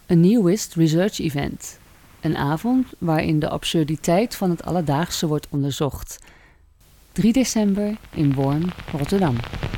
Een Nihilist Research Event. Een avond waarin de absurditeit van het alledaagse wordt onderzocht. 3 december in Born, Rotterdam.